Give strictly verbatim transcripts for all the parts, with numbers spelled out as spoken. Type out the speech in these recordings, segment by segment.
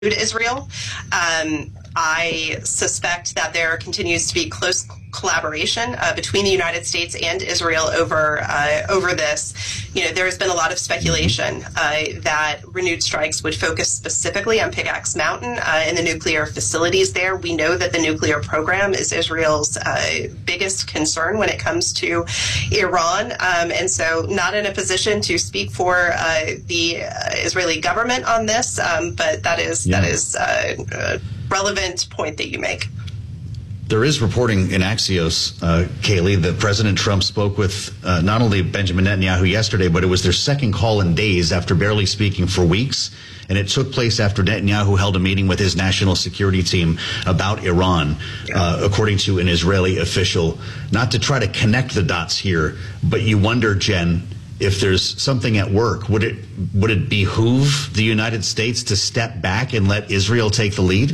Israel. Um, I suspect that there continues to be close collaboration uh, between the United States and Israel over uh, over this. You know, there has been a lot of speculation uh, that renewed strikes would focus specifically on Pickaxe Mountain uh, and the nuclear facilities there. We know that the nuclear program is Israel's uh, biggest concern when it comes to Iran, um, and so not in a position to speak for uh, the uh, Israeli government on this, um, but that is yeah. that is uh, a relevant point that you make. There is reporting in Axios, uh, Kayleigh, that President Trump spoke with uh, not only Benjamin Netanyahu yesterday, but it was their second call in days after barely speaking for weeks. And it took place after Netanyahu held a meeting with his national security team about Iran, uh, according to an Israeli official. Not to try to connect the dots here, but you wonder, Jen, if there's something at work, would it would it behoove the United States to step back and let Israel take the lead?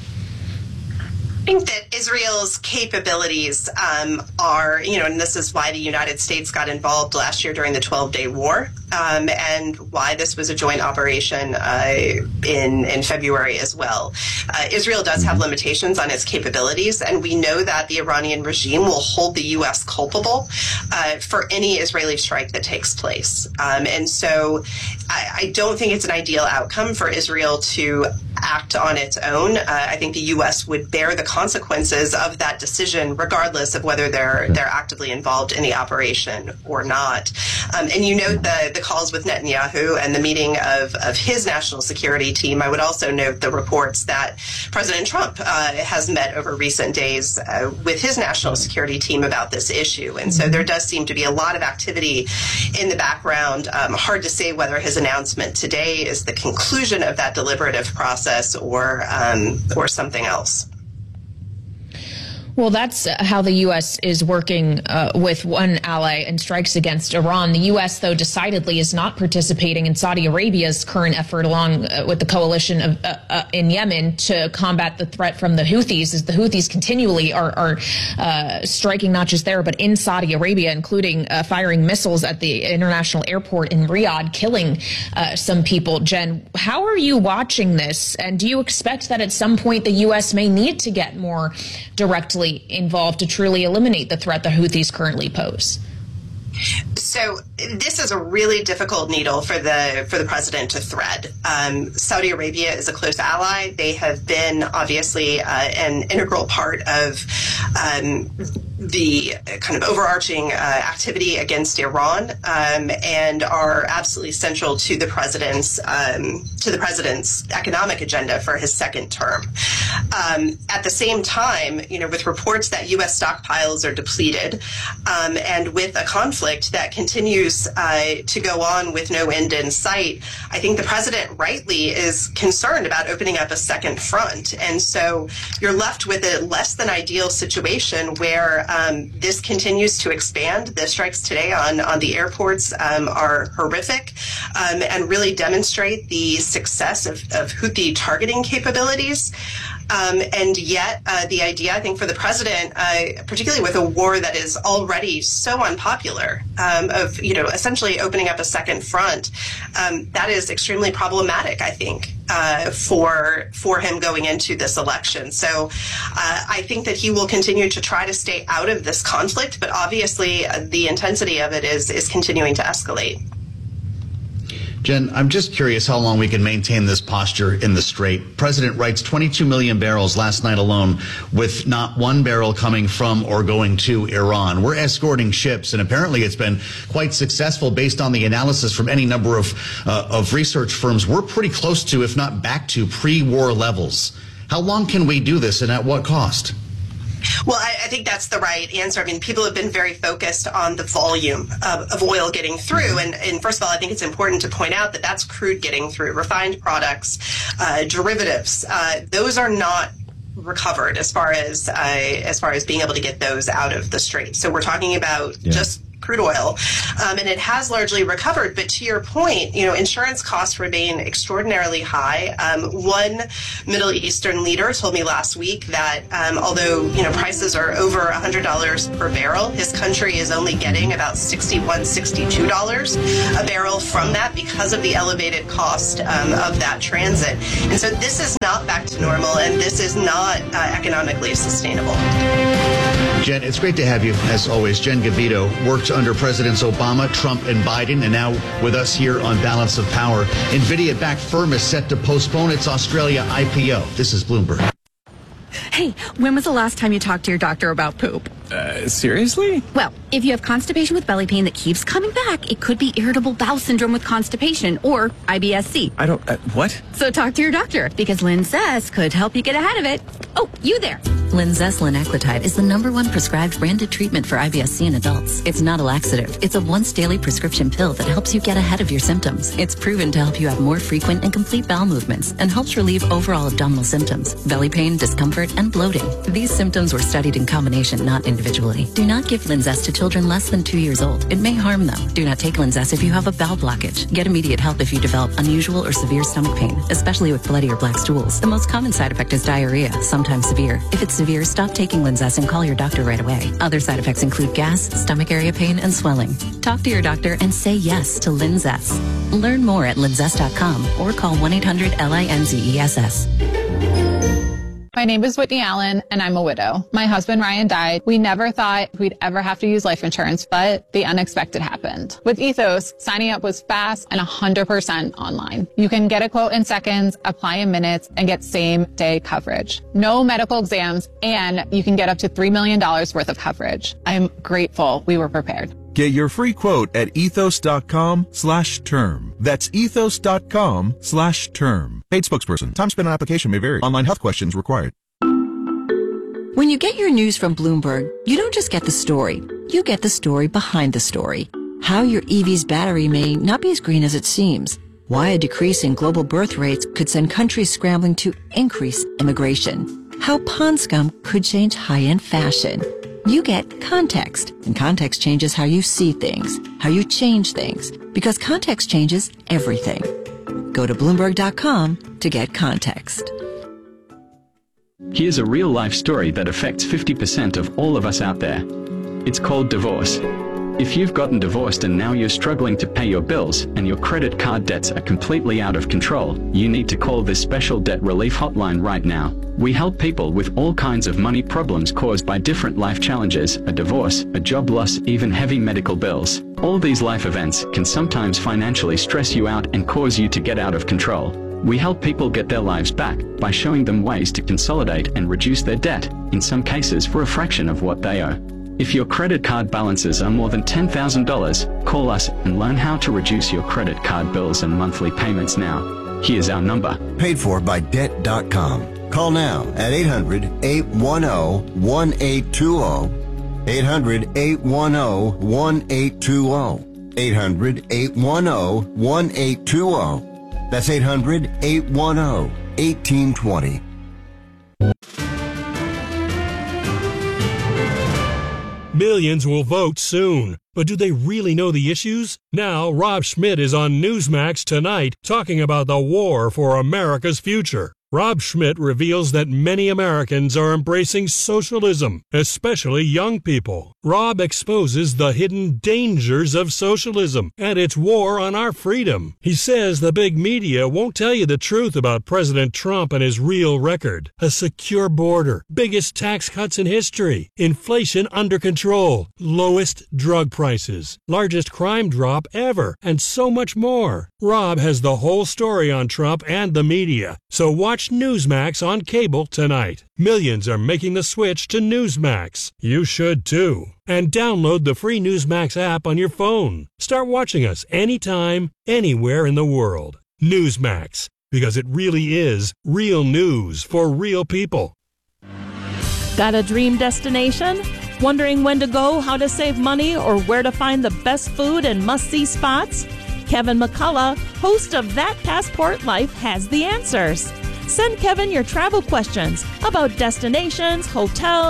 I think that Israel's capabilities um, are, you know, and this is why the United States got involved last year during the twelve-day war, um, and why this was a joint operation uh, in in February as well. Uh, Israel does have limitations on its capabilities, and we know that the Iranian regime will hold the U S culpable uh, for any Israeli strike that takes place. Um, and so I, I don't think it's an ideal outcome for Israel to act on its own. Uh, I think the U S would bear the consequences of that decision, regardless of whether they're they're actively involved in the operation or not. Um, and you note the the calls with Netanyahu and the meeting of of his national security team. I would also note the reports that President Trump uh, has met over recent days uh, with his national security team about this issue. And so there does seem to be a lot of activity in the background. Um, hard to say whether his announcement today is the conclusion of that deliberative process or um, or something else. Well, that's how the U S is working uh, with one ally in strikes against Iran. The U S, though, decidedly is not participating in Saudi Arabia's current effort along uh, with the coalition of, uh, uh, in Yemen to combat the threat from the Houthis, as the Houthis continually are, are uh, striking not just there, but in Saudi Arabia, including uh, firing missiles at the international airport in Riyadh, killing uh, some people. Jen, how are you watching this? And do you expect that at some point the U S may need to get more directly involved to truly eliminate the threat the Houthis currently pose? So this is a really difficult needle for the for the president to thread. Um, Saudi Arabia is a close ally. They have been obviously uh, an integral part of um, the kind of overarching uh, activity against Iran, um, and are absolutely central to the president's um, to the president's economic agenda for his second term. Um, at the same time, you know, with reports that U S stockpiles are depleted, um, and with a conflict that continues uh, to go on with no end in sight, I think the president rightly is concerned about opening up a second front. And so you're left with a less than ideal situation where um, this continues to expand. The strikes today on, on the airports um, are horrific um, and really demonstrate the success of, of Houthi targeting capabilities. Um, and yet uh, the idea, I think, for the president, uh, particularly with a war that is already so unpopular, um, of, you know, essentially opening up a second front, um, that is extremely problematic, I think, uh, for for him going into this election. So uh, I think that he will continue to try to stay out of this conflict, but obviously uh, the intensity of it is is continuing to escalate. Jen, I'm just curious how long we can maintain this posture in the Strait. President writes twenty-two million barrels last night alone, with not one barrel coming from or going to Iran. We're escorting ships, and apparently it's been quite successful based on the analysis from any number of, uh, of research firms. We're pretty close to, if not back to, pre-war levels. How long can we do this, and at what cost? Well, I, I think that's the right answer. I mean, people have been very focused on the volume of, of oil getting through. And, and first of all, I think it's important to point out that that's crude getting through, refined products, uh, derivatives. Uh, those are not recovered as far as uh, as far as being able to get those out of the Strait. So we're talking about yeah. just crude oil, um, and it has largely recovered. But to your point, you know, insurance costs remain extraordinarily high. Um, one Middle Eastern leader told me last week that um, although, you know, prices are over one hundred dollars per barrel, his country is only getting about sixty-one, sixty-two dollars a barrel from that because of the elevated cost um, of that transit. And so this is not back to normal, and this is not uh, economically sustainable. Jen, it's great to have you, as always. Jen Gavito worked under Presidents Obama, Trump, and Biden, and now with us here on Balance of Power. NVIDIA-backed firm is set to postpone its Australia I P O. This is Bloomberg. Hey, when was the last time you talked to your doctor about poop? Uh, seriously? Well, if you have constipation with belly pain that keeps coming back, it could be irritable bowel syndrome with constipation, or I B S C. I don't, uh, what? So talk to your doctor, because Linzess could help you get ahead of it. Oh, you there. Linzess linaclotide is the number one prescribed branded treatment for I B S C in adults. It's not a laxative. It's a once daily prescription pill that helps you get ahead of your symptoms. It's proven to help you have more frequent and complete bowel movements and helps relieve overall abdominal symptoms, belly pain, discomfort, and bloating. These symptoms were studied in combination, not individually. Do not give Linzess to children less than two years old. It may harm them. Do not take Linzess if you have a bowel blockage. Get immediate help if you develop unusual or severe stomach pain, especially with bloody or black stools. The most common side effect is diarrhea, sometimes severe. If it's severe, stop taking Linzess and call your doctor right away. Other side effects include gas, stomach area pain, and swelling. Talk to your doctor and say yes to Linzess. Learn more at linzess dot com or call one eight hundred L I N Z E S S. My name is Whitney Allen, and I'm a widow. My husband, Ryan, died. We never thought we'd ever have to use life insurance, but the unexpected happened. With Ethos, signing up was fast and one hundred percent online. You can get a quote in seconds, apply in minutes, and get same-day coverage. No medical exams, and you can get up to three million dollars worth of coverage. I'm grateful we were prepared. Get your free quote at ethos.com slash term. That's ethos.com slash term. Paid spokesperson. Time spent on application may vary. Online health questions required. When you get your news from Bloomberg, you don't just get the story. You get the story behind the story. How your E V's battery may not be as green as it seems. Why a decrease in global birth rates could send countries scrambling to increase immigration. How pond scum could change high-end fashion. You get context, and context changes how you see things, how you change things, because context changes everything. Go to Bloomberg dot com to get context. Here's a real-life story that affects fifty percent of all of us out there. It's called divorce. If you've gotten divorced and now you're struggling to pay your bills and your credit card debts are completely out of control, you need to call this special debt relief hotline right now. We help people with all kinds of money problems caused by different life challenges, a divorce, a job loss, even heavy medical bills. All these life events can sometimes financially stress you out and cause you to get out of control. We help people get their lives back by showing them ways to consolidate and reduce their debt, in some cases for a fraction of what they owe. If your credit card balances are more than ten thousand dollars, call us and learn how to reduce your credit card bills and monthly payments now. Here's our number. Paid for by debt dot com. Call now at eight hundred, eight one zero, one eight two zero. eight hundred, eight one zero, one eight two zero. eight hundred, eight one zero, one eight two zero. That's eight hundred, eight one zero, one eight two zero. Millions will vote soon, but do they really know the issues? Now, Rob Schmitt is on Newsmax tonight talking about the war for America's future. Rob Schmitt reveals that many Americans are embracing socialism, especially young people. Rob exposes the hidden dangers of socialism and its war on our freedom. He says the big media won't tell you the truth about President Trump and his real record. A secure border, biggest tax cuts in history, inflation under control, lowest drug prices, largest crime drop ever, and so much more. Rob has the whole story on Trump and the media, so watch Newsmax on cable tonight. Millions are making the switch to Newsmax. You should too. And download the free Newsmax app on your phone. Start watching us anytime, anywhere in the world. Newsmax, because it really is real news for real people. Got a dream destination? Wondering when to go, how to save money, or where to find the best food and must-see spots? Kevin McCullough, host of That Passport Life, has the answers. Send Kevin your travel questions about destinations, hotels,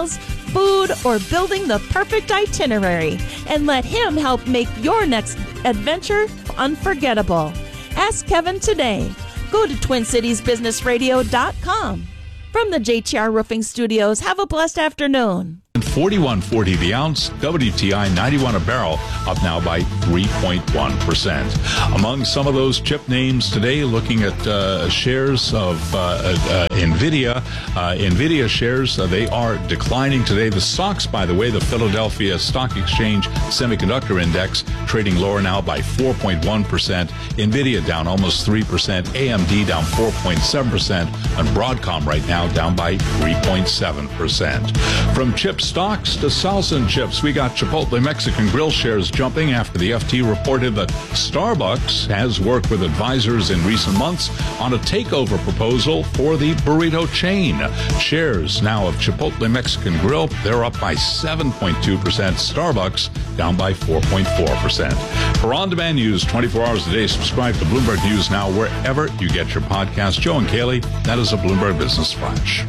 food, or building the perfect itinerary, and let him help make your next adventure unforgettable. Ask Kevin today. Go to twin cities business radio dot com. From the J T R Roofing Studios, have a blessed afternoon. forty-one forty the ounce, W T I ninety-one a barrel, up now by three point one percent. Among some of those chip names today, looking at uh, shares of uh, uh, NVIDIA. Uh, NVIDIA shares, uh, they are declining today. The stocks, by the way, the Philadelphia Stock Exchange Semiconductor Index, trading lower now by four point one percent. NVIDIA down almost three percent. A M D down four point seven percent. And Broadcom right now down by three point seven percent. From chips stocks to salsa and chips, we got Chipotle Mexican Grill shares jumping after the F T reported that Starbucks has worked with advisors in recent months on a takeover proposal for the burrito chain. Shares now of Chipotle Mexican Grill, they're up by seven point two percent. Starbucks down by four point four percent. For on-demand news twenty-four hours a day, subscribe to Bloomberg News Now wherever you get your podcast. Joe and Kaylee, that is a Bloomberg Business Flash.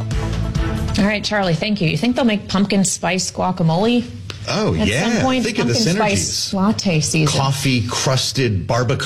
All right, Charlie, thank you. You think they'll make pumpkin spice guacamole? Oh, At yeah. some point, Think pumpkin of the synergies. spice latte season. Coffee-crusted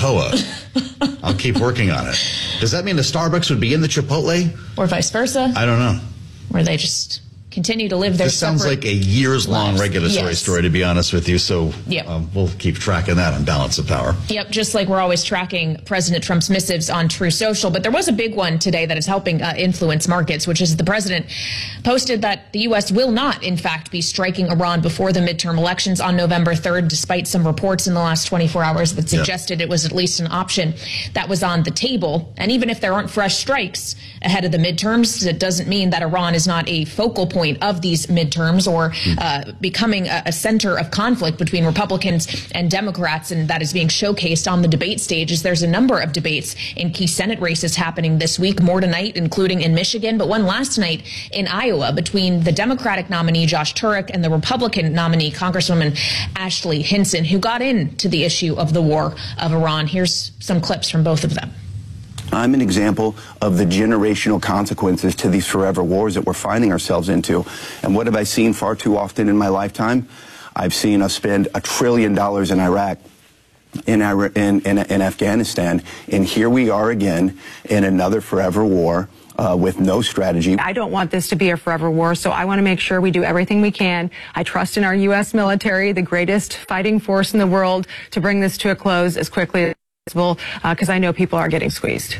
barbacoa. I'll keep working on it. Does that mean the Starbucks would be in the Chipotle? Or vice versa? I don't know. Where they just continue to live their This sounds separate like a years-long lives. regulatory Yes. story, to be honest with you. So Yep. um, we'll keep track of that on Balance of Power. Yep, just like we're always tracking President Trump's missives on True Social. But there was a big one today that is helping uh, influence markets, which is the president posted that the U S will not, in fact, be striking Iran before the midterm elections on November third, despite some reports in the last twenty-four hours that suggested yep. it was at least an option that was on the table. And even if there aren't fresh strikes ahead of the midterms, it doesn't mean that Iran is not a focal point of these midterms or uh, becoming a, a center of conflict between Republicans and Democrats, and that is being showcased on the debate stages. There's a number of debates in key Senate races happening this week, more tonight, including in Michigan, but one last night in Iowa between the Democratic nominee Josh Turek and the Republican nominee Congresswoman Ashley Hinson, who got into the issue of the war of Iran. Here's some clips from both of them. I'm an example of the generational consequences to these forever wars that we're finding ourselves into. And what have I seen far too often in my lifetime? I've seen us spend a trillion dollars in Iraq, in, in, in, in Afghanistan, and here we are again in another forever war. Uh, with no strategy. I don't want this to be a forever war, so I want to make sure we do everything we can. I trust in our U S military, the greatest fighting force in the world, to bring this to a close as quickly as possible, because uh, I know people are getting squeezed.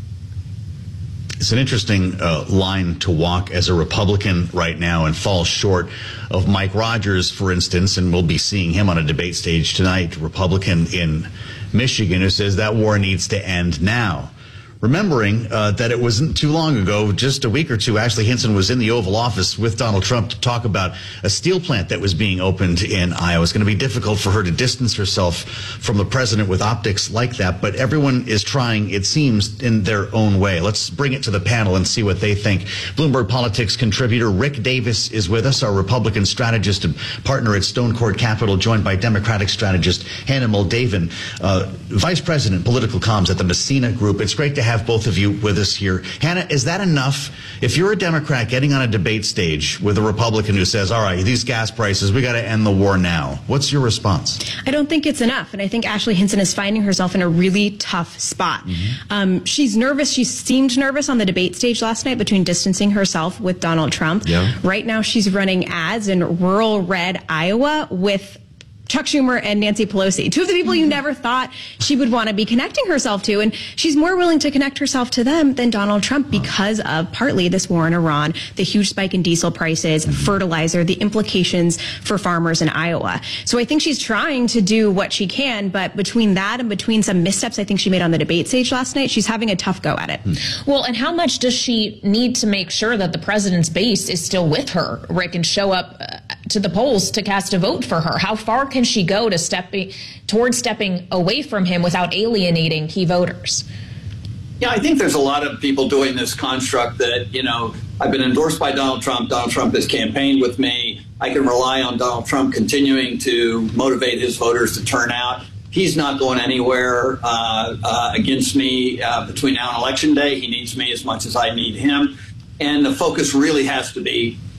It's an interesting uh, line to walk as a Republican right now and falls short of Mike Rogers, for instance, and we'll be seeing him on a debate stage tonight, Republican in Michigan, who says that war needs to end now. Remembering uh, that it wasn't too long ago, just a week or two, Ashley Hinson was in the Oval Office with Donald Trump to talk about a steel plant that was being opened in Iowa. It's going to be difficult for her to distance herself from the president with optics like that, but everyone is trying, it seems, in their own way. Let's bring it to the panel and see what they think. Bloomberg Politics contributor Rick Davis is with us, our Republican strategist and partner at Stone Court Capital, joined by Democratic strategist Hannah Moldavan, uh, Vice President, Political Comms at the Messina Group. It's great to have have both of you with us here. Hannah, is that enough? If you're a Democrat getting on a debate stage with a Republican who says, all right, these gas prices, we got to end the war now, what's your response? I don't think it's enough. And I think Ashley Hinson is finding herself in a really tough spot. Mm-hmm. Um, she's nervous. She seemed nervous on the debate stage last night between distancing herself with Donald Trump. Yeah. Right now she's running ads in rural red Iowa with Chuck Schumer and Nancy Pelosi, two of the people you never thought she would want to be connecting herself to. And she's more willing to connect herself to them than Donald Trump because of partly this war in Iran, the huge spike in diesel prices, fertilizer, the implications for farmers in Iowa. So I think she's trying to do what she can, but between that and between some missteps I think she made on the debate stage last night, she's having a tough go at it. Well, and how much does she need to make sure that the president's base is still with her, Rick, and show up uh, to the polls to cast a vote for her? How far can she go to stepping towards stepping away from him without alienating key voters? Yeah, I think there's a lot of people doing this construct that, you know, I've been endorsed by Donald Trump. Donald Trump has campaigned with me. I can rely on Donald Trump continuing to motivate his voters to turn out. He's not going anywhere uh, uh, against me uh, between now and Election Day. He needs me as much as I need him. And the focus really has to be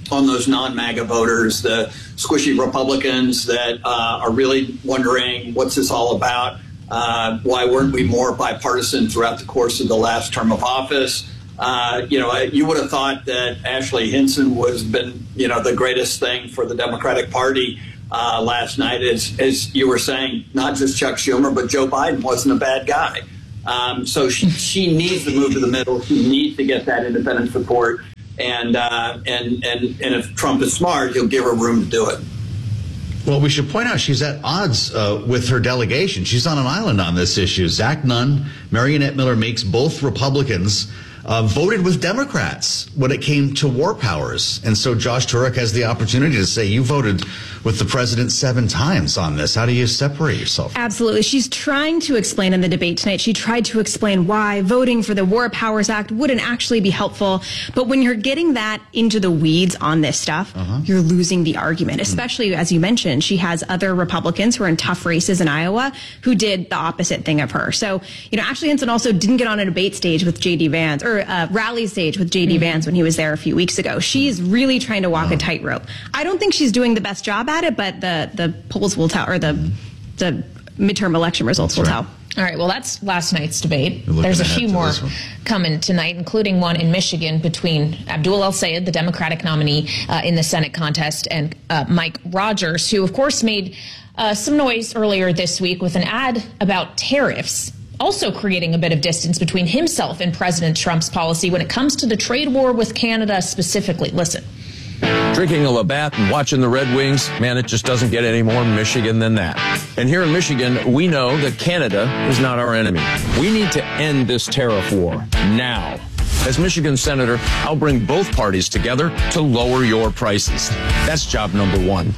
on those non-MAGA voters, the squishy Republicans that uh, are really wondering what's this all about? Uh, why weren't we more bipartisan throughout the course of the last term of office? Uh, you know, you would have thought that Ashley Hinson was been, you know, the greatest thing for the Democratic Party uh, last night. As, as you were saying, not just Chuck Schumer, but Joe Biden wasn't a bad guy. Um, so she, she needs to move to the middle. She needs to get that independent support. And, uh, and, and, and if Trump is smart, he'll give her room to do it. Well, we should point out she's at odds uh, with her delegation. She's on an island on this issue. Zach Nunn, Marionette Miller Meeks, both Republicans, uh, voted with Democrats when it came to war powers. And so Josh Turek has the opportunity to say, you voted with the president seven times on this. How do you separate yourself? Absolutely. She's trying to explain in the debate tonight. She tried to explain why voting for the War Powers Act wouldn't actually be helpful. But when you're getting that into the weeds on this stuff, uh-huh. you're losing the argument, especially mm. as you mentioned, she has other Republicans who are in tough races in Iowa who did the opposite thing of her. So, you know, Ashley Hinson also didn't get on a debate stage with J D Vance or a rally stage with J D mm. Vance when he was there a few weeks ago. She's really trying to walk uh-huh. a tightrope. I don't think she's doing the best job at it, but the, the polls will tell, or the the midterm election results That's will right. tell. All right, well, that's last night's debate. There's a few more coming tonight, including one in Michigan between Abdul El-Sayed, the Democratic nominee uh, in the Senate contest, and uh, Mike Rogers, who, of course, made uh, some noise earlier this week with an ad about tariffs, also creating a bit of distance between himself and President Trump's policy when it comes to the trade war with Canada specifically. Listen. Drinking a Labatt and watching the Red Wings, man, it just doesn't get any more Michigan than that. And here in Michigan, we know that Canada is not our enemy. We need to end this tariff war now. As Michigan Senator, I'll bring both parties together to lower your prices. That's job number one.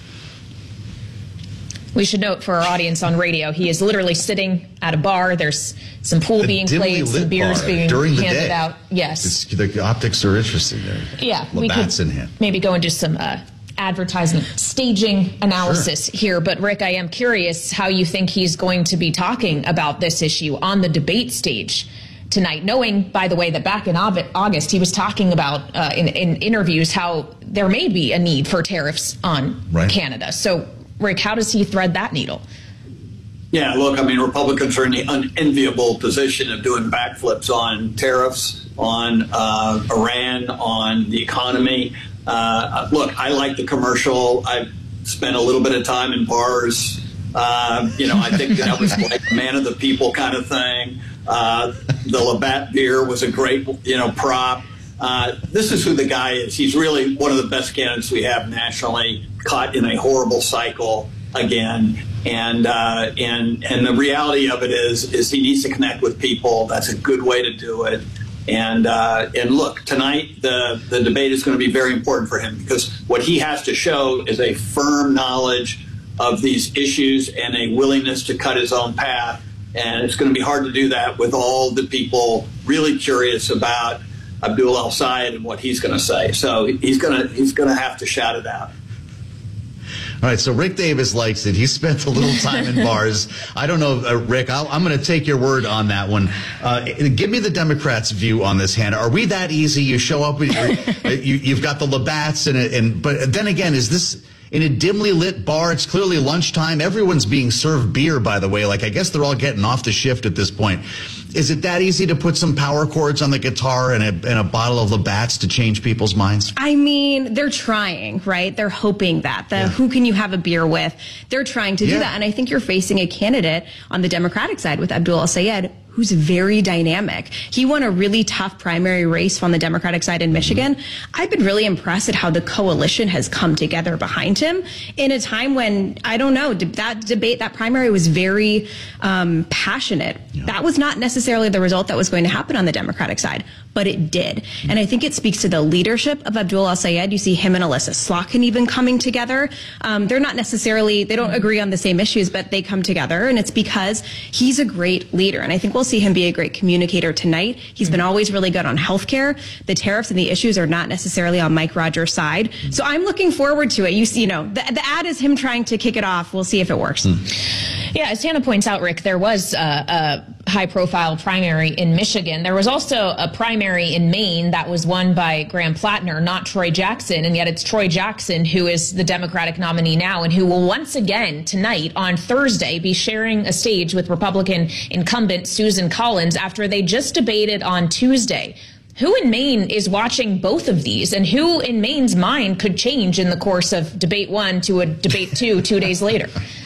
We should note for our audience on radio, he is literally sitting at a bar. There's some pool a being played, some beers being during the handed day. out. Yes. It's, the optics are interesting there. Yeah. Labatt's we could in hand. maybe go into some uh, advertising staging analysis sure. here. But Rick, I am curious how you think he's going to be talking about this issue on the debate stage tonight, knowing, by the way, that back in August he was talking about uh, in, in interviews how there may be a need for tariffs on right. Canada. So, Rick, how does he thread that needle? Yeah, look, I mean, Republicans are in the unenviable position of doing backflips on tariffs, on uh, Iran, on the economy. Uh, look, I like the commercial. I spent a little bit of time in bars. Uh, you know, I think that was like a man of the people kind of thing. Uh, the Labatt beer was a great, you know, prop. Uh, this is who the guy is. He's really one of the best candidates we have nationally, caught in a horrible cycle again. And uh, and and the reality of it is, is he needs to connect with people. That's a good way to do it. And uh, and look, tonight the, the debate is going to be very important for him because what he has to show is a firm knowledge of these issues and a willingness to cut his own path. And it's going to be hard to do that with all the people really curious about Abdul El-Sayed and what he's going to say. So he's going to he's going to have to shout it out. All right, so Rick Davis likes it. He spent a little time in bars. I don't know, uh, Rick, I'll, I'm going to take your word on that one. Uh, give me the Democrats' view on this, Hannah. Are we that easy? You show up, and you, you've got the Labatts, and, and but then again, is this in a dimly lit bar? It's clearly lunchtime. Everyone's being served beer, by the way. Like, I guess they're all getting off the shift at this point. Is it that easy to put some power chords on the guitar and a, and a bottle of Labatt's to change people's minds? I mean, they're trying, right? They're hoping that. The yeah. who can you have a beer with? They're trying to yeah. do that. And I think you're facing a candidate on the Democratic side with Abdul El-Sayed who's very dynamic. He won a really tough primary race on the Democratic side in Michigan. Mm-hmm. I've been really impressed at how the coalition has come together behind him in a time when, I don't know, that debate, that primary was very um, passionate. Yeah. That was not necessarily the result that was going to happen on the Democratic side, but it did. Mm-hmm. And I think it speaks to the leadership of Abdul El-Sayed. You see him and Alyssa Slotkin even coming together. Um, they're not necessarily, they don't agree on the same issues, but they come together, and it's because he's a great leader. And I think we'll see him be a great communicator tonight. He's mm-hmm. been always really good on healthcare. The tariffs and the issues are not necessarily on Mike Rogers' side. Mm-hmm. So I'm looking forward to it. You see, you know, the, the ad is him trying to kick it off. We'll see if it works. Mm-hmm. Yeah, as Hannah points out, Rick, there was a, a high-profile primary in Michigan. There was also a primary in Maine that was won by Graham Plattner, not Troy Jackson, and yet it's Troy Jackson who is the Democratic nominee now and who will once again tonight on Thursday be sharing a stage with Republican incumbent Susan Collins after they just debated on Tuesday. Who in Maine is watching both of these, and who in Maine's mind could change in the course of debate one to a debate two two days later?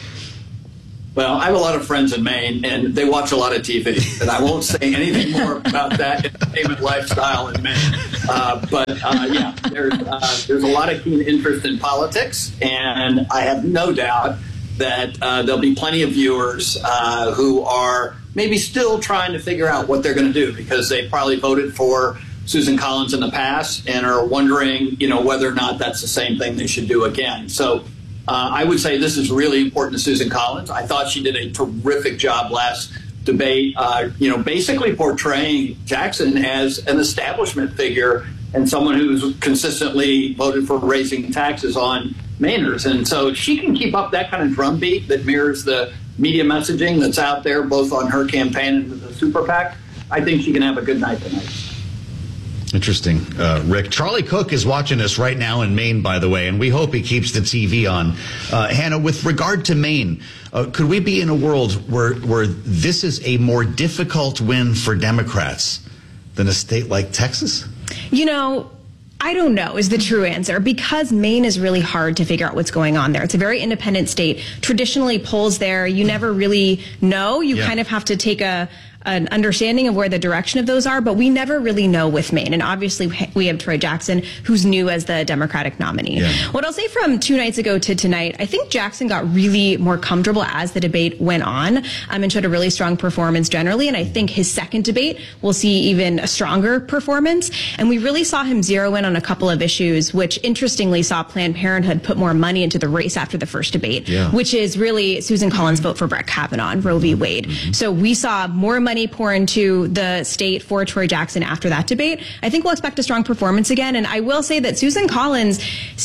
Well, I have a lot of friends in Maine, and they watch a lot of T V, and I won't say anything more about that entertainment lifestyle in Maine. Uh, but, uh, yeah, there's, uh, there's a lot of keen interest in politics, and I have no doubt that uh, there'll be plenty of viewers uh, who are maybe still trying to figure out what they're going to do because they probably voted for Susan Collins in the past and are wondering, you know, whether or not that's the same thing they should do again. So uh, I would say this is really important to Susan Collins. I thought she did a terrific job last debate, uh, you know, basically portraying Jackson as an establishment figure and someone who's consistently voted for raising taxes on Mainers. And so she can keep up that kind of drumbeat that mirrors the media messaging that's out there, both on her campaign and the Super PAC. I think she can have a good night tonight. Interesting, uh, Rick. Charlie Cook is watching us right now in Maine, by the way, and we hope he keeps the T V on. Uh, Hannah, with regard to Maine, uh, could we be in a world where where this is a more difficult win for Democrats than a state like Texas? You know, I don't know is the true answer because Maine is really hard to figure out what's going on there. It's a very independent state. Traditionally, polls there, you never really know. You yeah. kind of have to take a an understanding of where the direction of those are, but we never really know with Maine. And obviously, we have Troy Jackson, who's new as the Democratic nominee. Yeah. What I'll say from two nights ago to tonight, I think Jackson got really more comfortable as the debate went on um, and showed a really strong performance generally. And I think his second debate will see even a stronger performance. And we really saw him zero in on a couple of issues, which interestingly saw Planned Parenthood put more money into the race after the first debate, yeah. which is really Susan Collins' vote for Brett Kavanaugh and Roe v. Wade. Mm-hmm. So we saw more money pour into the state for Troy Jackson after that debate. I think we'll expect a strong performance again. And I will say that Susan Collins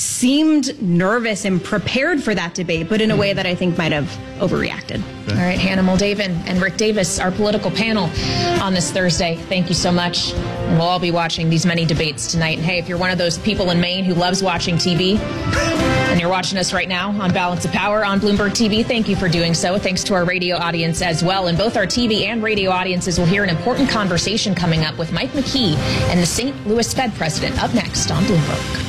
seemed nervous and prepared for that debate, but in a way that I think might have overreacted. All right, Hannah Moldavan and Rick Davis, our political panel on this Thursday. Thank you so much. And we'll all be watching these many debates tonight. And hey, if you're one of those people in Maine who loves watching T V, and you're watching us right now on Balance of Power on Bloomberg T V, thank you for doing so. Thanks to our radio audience as well. And both our T V and radio audiences will hear an important conversation coming up with Mike McKee and the Saint Louis Fed president up next on Bloomberg.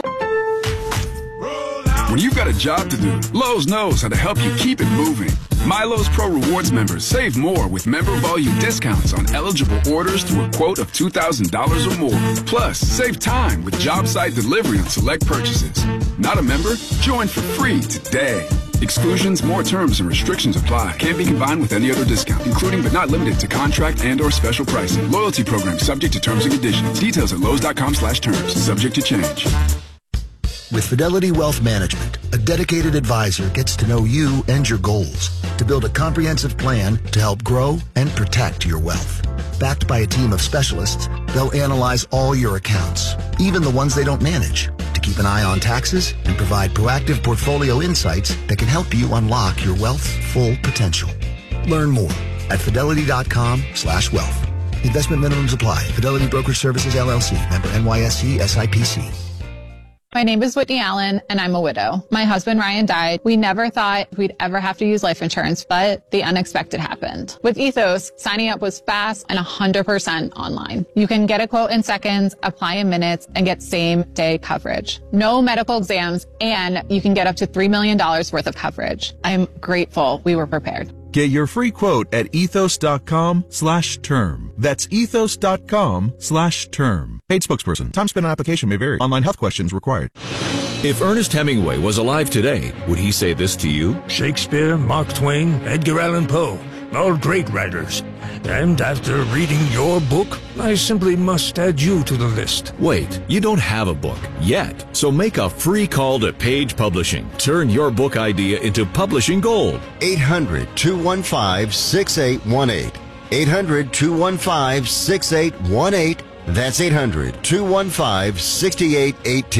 When you've got a job to do, Lowe's knows how to help you keep it moving. My Lowe's Pro Rewards members save more with member volume discounts on eligible orders through a quote of two thousand dollars or more. Plus, save time with job site delivery on select purchases. Not a member? Join for free today. Exclusions, more terms, and restrictions apply. Can't be combined with any other discount, including but not limited to contract and or special pricing. Loyalty program subject to terms and conditions. Details at Lowe's.com slash terms. Subject to change. With Fidelity Wealth Management, a dedicated advisor gets to know you and your goals to build a comprehensive plan to help grow and protect your wealth. Backed by a team of specialists, they'll analyze all your accounts, even the ones they don't manage, to keep an eye on taxes and provide proactive portfolio insights that can help you unlock your wealth's full potential. Learn more at fidelity.com slash wealth. Investment minimums apply. Fidelity Brokerage Services, L L C. Member N Y S E S I P C. My name is Whitney Allen, and I'm a widow. My husband, Ryan, died. We never thought we'd ever have to use life insurance, but the unexpected happened. With Ethos, signing up was fast and one hundred percent online. You can get a quote in seconds, apply in minutes, and get same-day coverage. No medical exams, and you can get up to three million dollars worth of coverage. I'm grateful we were prepared. Get your free quote at ethos.com slash term. That's ethos.com slash term. Paid spokesperson. Time spent on application may vary. Online health questions required. If Ernest Hemingway was alive today, would he say this to you? Shakespeare, Mark Twain, Edgar Allan Poe, all great writers. And after reading your book, I simply must add you to the list. Wait, you don't have a book yet. So make a free call to Page Publishing. Turn your book idea into publishing gold. eight hundred, two one five, six eight one eight. eight hundred, two one five, six eight one eight. That's eight hundred, two one five, six eight one eight.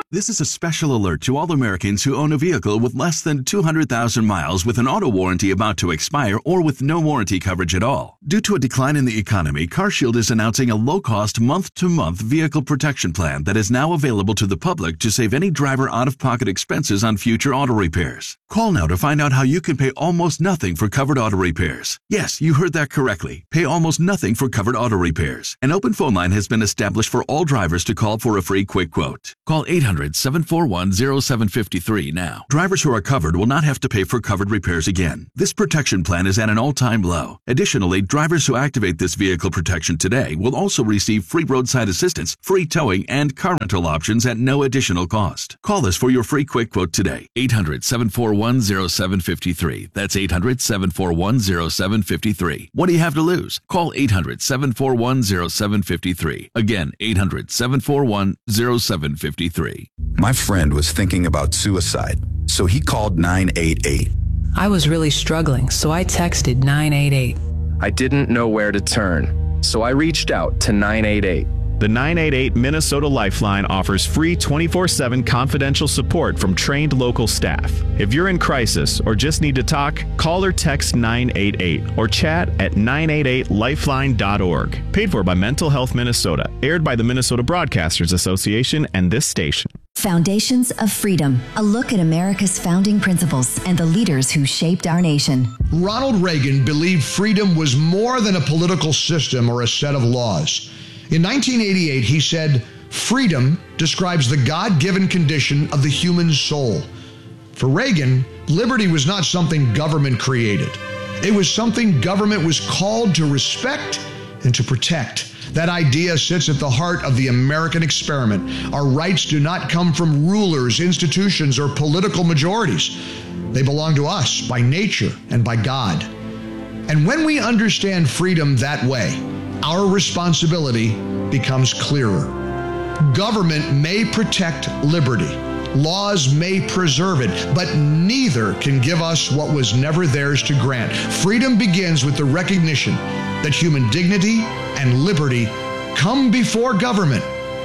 This is a special alert to all Americans who own a vehicle with less than two hundred thousand miles with an auto warranty about to expire or with no warranty coverage at all. Due to a decline in the economy, CarShield is announcing a low-cost month-to-month vehicle protection plan that is now available to the public to save any driver out-of-pocket expenses on future auto repairs. Call now to find out how you can pay almost nothing for covered auto repairs. Yes, you heard that correctly. Pay almost nothing for covered auto repairs. An open phone line has been established for all drivers to call for a free quick quote. Call eight hundred, seven four one, zero seven five three now. Drivers who are covered will not have to pay for covered repairs again. This protection plan is at an all-time low. Additionally, drivers who activate this vehicle protection today will also receive free roadside assistance, free towing, and car rental options at no additional cost. Call us for your free quick quote today. eight hundred, seven four one, zero seven five three. That's eight hundred, seven four one, zero seven five three. What do you have to lose? Call eight hundred, seven four one, zero seven five three. Again, eight hundred, seven four one, zero seven five three. My friend was thinking about suicide, so he called nine eight eight. I was really struggling, so I texted nine eight eight. I didn't know where to turn, so I reached out to nine eight eight. The nine eight eight Minnesota Lifeline offers free twenty-four seven confidential support from trained local staff. If you're in crisis or just need to talk, call or text nine eight eight or chat at nine eight eight lifeline dot org. Paid for by Mental Health Minnesota. Aired by the Minnesota Broadcasters Association and this station. Foundations of Freedom, a look at America's founding principles and the leaders who shaped our nation. Ronald Reagan believed freedom was more than a political system or a set of laws. In nineteen eighty-eight, he said, "Freedom describes the God-given condition of the human soul." For Reagan, liberty was not something government created. It was something government was called to respect and to protect. That idea sits at the heart of the American experiment. Our rights do not come from rulers, institutions, or political majorities. They belong to us by nature and by God. And when we understand freedom that way, our responsibility becomes clearer. Government may protect liberty. Laws may preserve it, but neither can give us what was never theirs to grant. Freedom begins with the recognition that human dignity and liberty come before government,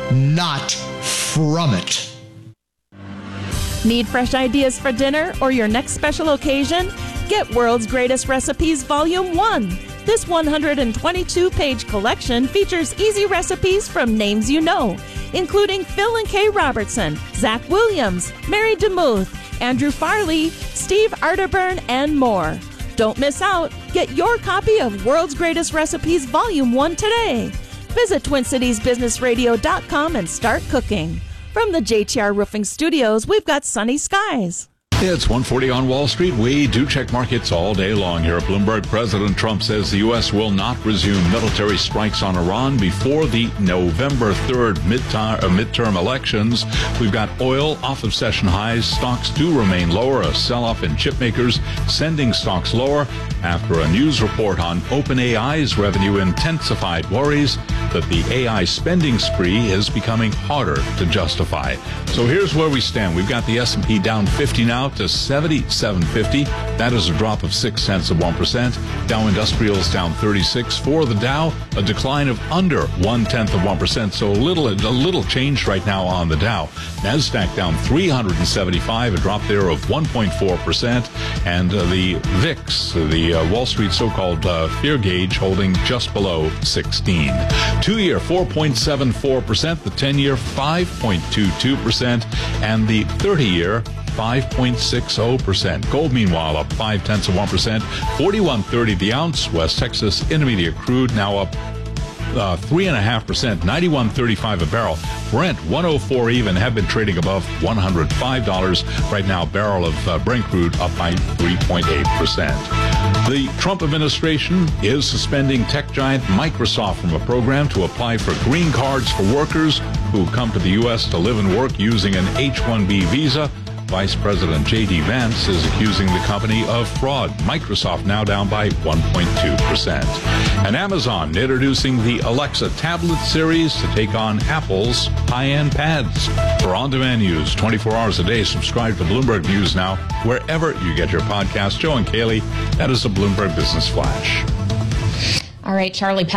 not from it. Need fresh ideas for dinner or your next special occasion? Get World's Greatest Recipes Volume one. This one hundred twenty-two page collection features easy recipes from names you know, including Phil and Kay Robertson, Zach Williams, Mary DeMuth, Andrew Farley, Steve Arterburn, and more. Don't miss out. Get your copy of World's Greatest Recipes Volume one today. Visit twin cities business radio dot com and start cooking. From the J T R Roofing Studios, we've got sunny skies. It's one forty on Wall Street. We do check markets all day long here at Bloomberg. President Trump says the U S will not resume military strikes on Iran before the November third midterm, uh, midterm elections. We've got oil off of session highs. Stocks do remain lower. A sell-off in chip makers sending stocks lower after a news report on OpenAI's revenue intensified worries that the A I spending spree is becoming harder to justify. So here's where we stand. We've got the S and P down fifty now to seventy-seven fifty. That is a drop of six tenths of one percent. Dow Industrials down thirty-six. For the Dow, a decline of under one tenth of one percent. So a little, a little change right now on the Dow. Nasdaq down three hundred seventy-five, a drop there of one point four percent. And uh, the V I X, the uh, Wall Street so-called uh, fear gauge, holding just below sixteen. Two-year four point seven four percent, the ten-year five point two two percent, and the thirty-year five point six zero percent. Gold, meanwhile, up five tenths of one percent, forty-one thirty the ounce. West Texas Intermediate crude now up uh, three and a half percent, ninety-one thirty-five a barrel. Brent one oh four even, have been trading above one hundred five dollars right now. Barrel of uh, Brent crude up by three point eight percent. The Trump administration is suspending tech giant Microsoft from a program to apply for green cards for workers who come to the U S to live and work using an H one B visa. Vice President J D Vance is accusing the company of fraud. Microsoft now down by one point two percent. And Amazon introducing the Alexa tablet series to take on Apple's high-end pads. For on-demand news twenty-four hours a day, subscribe to Bloomberg News now wherever you get your podcast. Joe and Kaylee, that is a Bloomberg Business Flash. All right, Charlie Pellet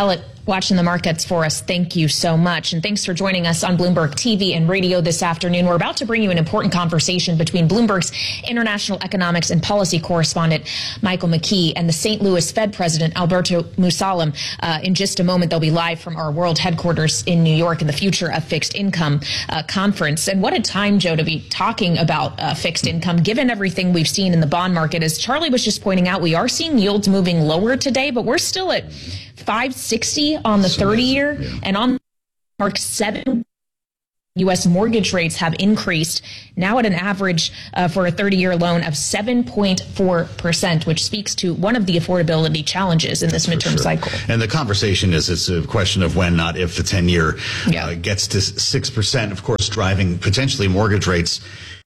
Watching the markets for us, thank you so much. And thanks for joining us on Bloomberg T V and radio this afternoon. We're about to bring you an important conversation between Bloomberg's international economics and policy correspondent, Michael McKee, and the Saint Louis Fed President, Alberto Musalem. Uh, in just a moment, they'll be live from our world headquarters in New York in the Future of Fixed Income uh, conference. And what a time, Joe, to be talking about uh, fixed income, given everything we've seen in the bond market. As Charlie was just pointing out, we are seeing yields moving lower today, but we're still at five sixty on the thirty year, yeah. And on mark seven U S mortgage rates have increased, now at an average uh, for a thirty year loan of seven point four percent, which speaks to one of the affordability challenges in this midterm sure. cycle. And the conversation is it's a question of when, not if, the ten year yeah. uh, gets to six percent, of course, driving potentially mortgage rates.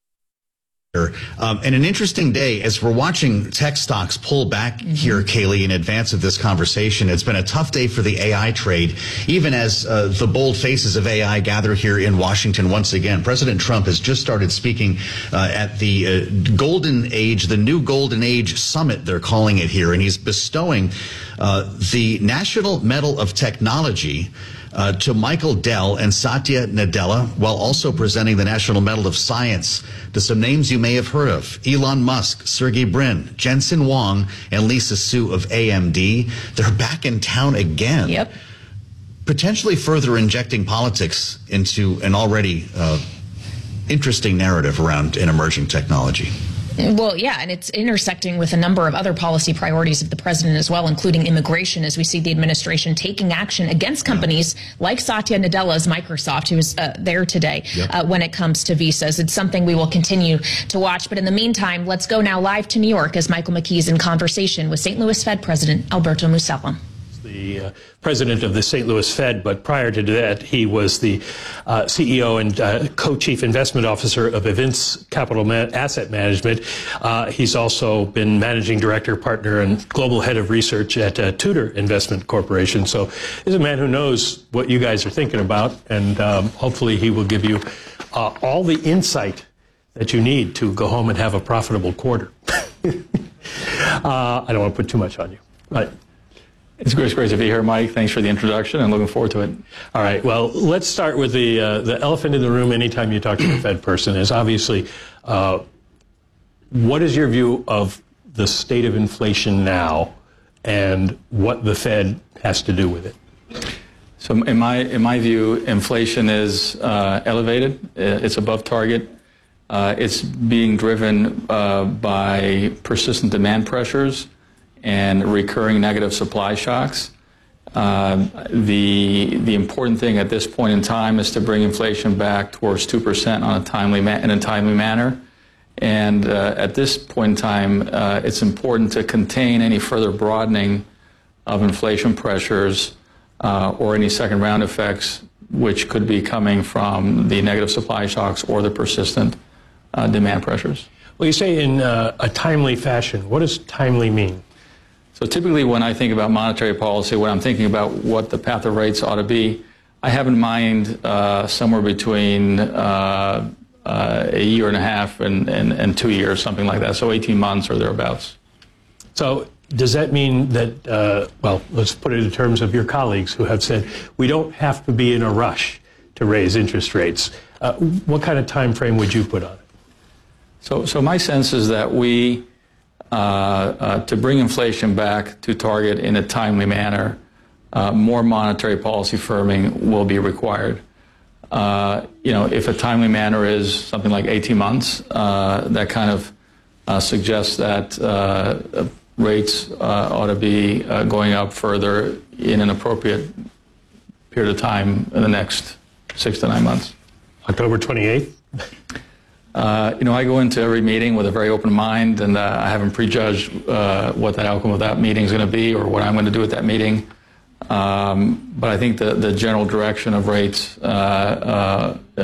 Um, and an interesting day as we're watching tech stocks pull back mm-hmm. here, Kaylee, in advance of this conversation. It's been a tough day for the A I trade, even as uh, the bold faces of A I gather here in Washington once again. President Trump has just started speaking uh, at the uh, Golden Age, the new Golden Age Summit, they're calling it here, and he's bestowing uh, the National Medal of Technology Uh, to Michael Dell and Satya Nadella, while also presenting the National Medal of Science to some names you may have heard of: Elon Musk, Sergey Brin, Jensen Huang, and Lisa Su of A M D. They're back in town again. Yep. Potentially further injecting politics into an already uh, interesting narrative around an emerging technology. Well, yeah, and it's intersecting with a number of other policy priorities of the president as well, including immigration, as we see the administration taking action against companies like Satya Nadella's Microsoft, who is uh, there today, yep. uh, when it comes to visas. It's something we will continue to watch. But in the meantime, let's go now live to New York as Michael McKee is in conversation with Saint Louis Fed President Alberto Musalem. The uh, president of the Saint Louis Fed, but prior to that, he was the uh, C E O and uh, co-chief investment officer of Evince Capital Ma- Asset Management. Uh, he's also been managing director, partner, and global head of research at uh, Tudor Investment Corporation. So he's a man who knows what you guys are thinking about, and um, hopefully he will give you uh, all the insight that you need to go home and have a profitable quarter. uh, I don't want to put too much on you, but it's great, it's great to be here, Mike. Thanks for the introduction, and looking forward to it. All right. Well, let's start with the uh, the elephant in the room. Anytime you talk to a Fed person, is obviously uh, what is your view of the state of inflation now, and what the Fed has to do with it? So, in my in my view, inflation is uh, elevated. It's above target. Uh, it's being driven uh, by persistent demand pressures and recurring negative supply shocks. Uh, the the important thing at this point in time is to bring inflation back towards two percent on a timely ma- in a timely manner. And uh, at this point in time, uh, it's important to contain any further broadening of inflation pressures uh, or any second round effects, which could be coming from the negative supply shocks or the persistent uh, demand pressures. Well, you say in uh, a timely fashion. What does timely mean? So typically when I think about monetary policy, when I'm thinking about what the path of rates ought to be, I have in mind uh, somewhere between uh, uh, a year and a half and, and, and two years, something like that. So eighteen months or thereabouts. So does that mean that, uh, well, let's put it in terms of your colleagues who have said, we don't have to be in a rush to raise interest rates. Uh, what kind of time frame would you put on it? So, so my sense is that we, Uh, uh, to bring inflation back to target in a timely manner, uh, more monetary policy firming will be required. Uh, you know, if a timely manner is something like eighteen months, uh, that kind of uh, suggests that uh, rates uh, ought to be uh, going up further in an appropriate period of time in the next six to nine months. October twenty-eighth? Uh, you know, I go into every meeting with a very open mind, and uh, I haven't prejudged uh, what the outcome of that meeting is going to be or what I'm going to do at that meeting. Um, but I think the, the general direction of rates uh, uh,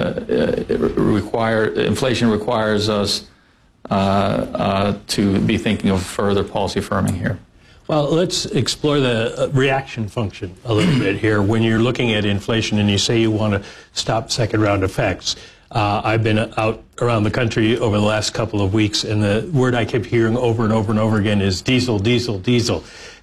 uh, require inflation requires us uh, uh, to be thinking of further policy firming here. Well, let's explore the reaction function a little bit here. When you're looking at inflation and you say you want to stop second round effects, Uh, I've been out around the country over the last couple of weeks, and the word I kept hearing over and over and over again is diesel, diesel, diesel.